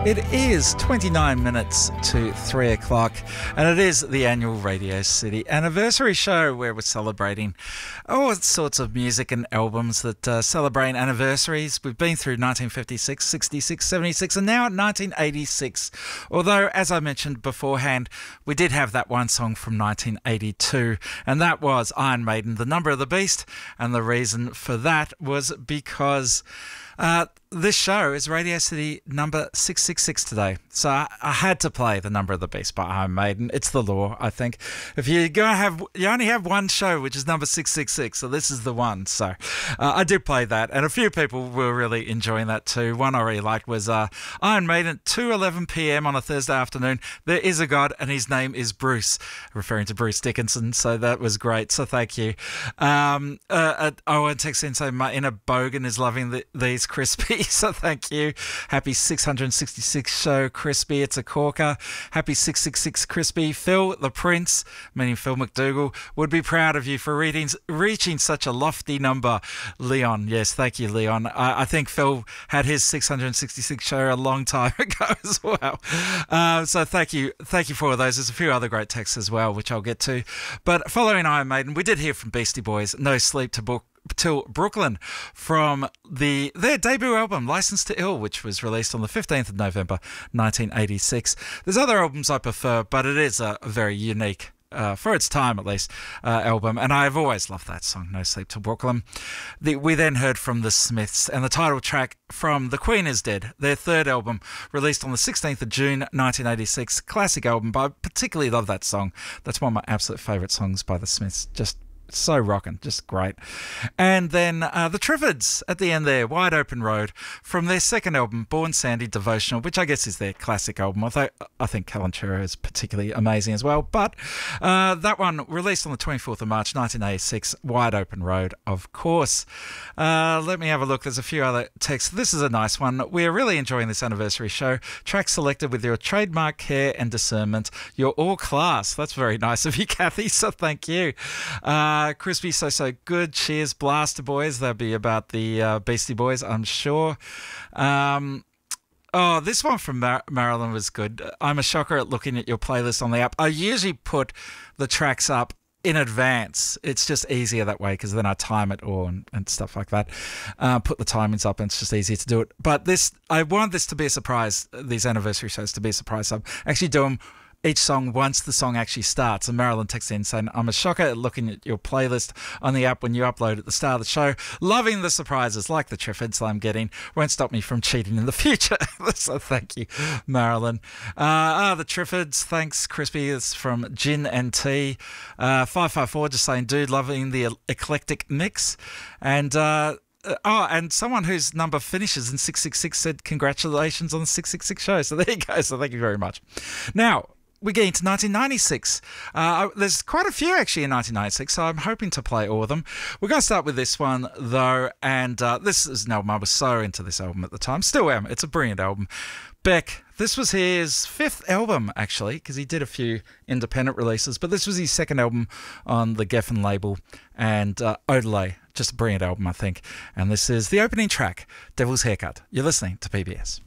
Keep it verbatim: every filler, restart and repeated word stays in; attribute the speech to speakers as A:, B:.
A: It is twenty-nine minutes to three o'clock, and it is the annual Radio City anniversary show where we're celebrating all sorts of music and albums that uh, celebrate anniversaries. We've been through nineteen fifty-six, sixty-six, seventy-six, and now nineteen eighty-six. Although, as I mentioned beforehand, we did have that one song from nineteen eighty-two, and that was Iron Maiden, The Number of the Beast, and the reason for that was because Uh, this show is Radio City number six six six today. So I, I had to play The Number of the Beast by Iron Maiden. It's the law, I think. If you go have, you only have one show, which is number six six six. So this is the one. So uh, I did play that, and a few people were really enjoying that too. One I really liked was uh, Iron Maiden, two eleven p.m. on a Thursday afternoon. There is a God, and his name is Bruce, referring to Bruce Dickinson. So that was great. So thank you. Um, uh, uh, Owen texts in saying my inner bogan is loving the, these Crispy, so thank you. Happy six hundred sixty-six show, Crispy. It's a corker. Happy six six six, Crispy. Phil, the Prince, meaning Phil McDougall, would be proud of you for reading, reaching such a lofty number. Leon, yes, thank you, Leon. I, I think Phil had his six hundred sixty-six show a long time ago as well. Uh, so thank you, thank you for all those. There's a few other great texts as well, which I'll get to. But following Iron Maiden, we did hear from Beastie Boys, No Sleep to Book Till Brooklyn, from the their debut album License to Ill, which was released on the fifteenth of November nineteen eighty-six. There's other albums I prefer, but it is a very unique, uh, for its time at least, uh, album, and I've always loved that song, No Sleep Till Brooklyn. The, we then heard from The Smiths and the title track from The Queen Is Dead, their third album, released on the sixteenth of June nineteen eighty-six. Classic album, but I particularly love that song. That's one of my absolute favourite songs by The Smiths. Just so rocking, just great. And then uh, the Triffids at the end there, Wide Open Road, from their second album, Born Sandy Devotional, which I guess is their classic album, although I think Kalanchura is particularly amazing as well. But uh, that one, released on the twenty-fourth of March nineteen eighty-six, Wide Open Road, of course. Uh, let me have a look. There's a few other texts. This is a nice one. We are really enjoying this anniversary show. Tracks selected with your trademark care and discernment. You're all class. That's very nice of you, Kathy, so thank you. Uh, Uh, Crispy, so, so good. Cheers, Blaster Boys. That'll be about the uh, Beastie Boys, I'm sure. Um, oh, this one from Mar- Marilyn was good. I'm a shocker at looking at your playlist on the app. I usually put the tracks up in advance. It's just easier that way because then I time it all and, and stuff like that. Uh, put the timings up and it's just easier to do it. But this, I wanted this to be a surprise, these anniversary shows to be a surprise. So I'm actually doing each song once the song actually starts. And Marilyn texts in saying, I'm a shocker at looking at your playlist on the app when you upload at the start of the show. Loving the surprises like the Triffids I'm getting. Won't stop me from cheating in the future. So thank you, Marilyn. Uh, ah, the Triffids, thanks, Crispy. It's from Gin and Tea. Uh, five five four just saying, dude, loving the eclectic mix. And uh, Oh, and someone whose number finishes in six six six said, congratulations on the six six six show. So there you go. So thank you very much. Now, we get into nineteen ninety-six. Uh, there's quite a few actually in nineteen ninety-six, so I'm hoping to play all of them. We're going to start with this one, though, and uh, this is an album. I was so into this album at the time. Still am. It's a brilliant album. Beck. This was his fifth album, actually, because he did a few independent releases, but this was his second album on the Geffen label, and uh, Odelay. Just a brilliant album, I think. And this is the opening track, Devil's Haircut. You're listening to P B S.